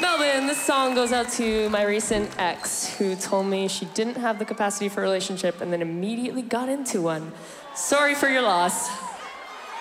Melvin, this song goes out to my recent ex who told me she didn't have the capacity for a relationship and then immediately got into one. Sorry for your loss.